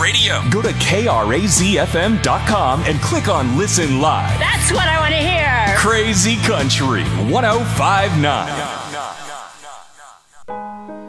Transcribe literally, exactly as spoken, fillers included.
Radio. Go to K R A Z F M dot com and click on Listen Live. That's what I want to hear. Crazy Country one oh five point nine.